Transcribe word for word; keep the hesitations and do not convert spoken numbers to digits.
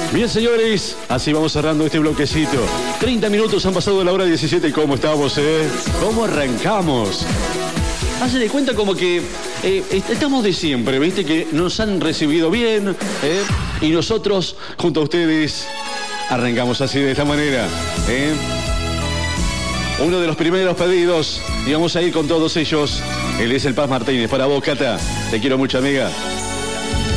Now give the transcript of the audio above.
Bien, señores, así vamos cerrando este bloquecito. treinta minutos han pasado de la hora diecisiete. ¿Cómo estamos, eh? ¿Cómo arrancamos? Hace de cuenta como que eh, estamos de siempre, ¿viste? Que nos han recibido bien, ¿eh? Y nosotros, junto a ustedes, arrancamos así, de esta manera, ¿eh? Uno de los primeros pedidos, y vamos a ir con todos ellos. Él es el Paz Martínez. Para vos, Cata. Te quiero mucho, amiga.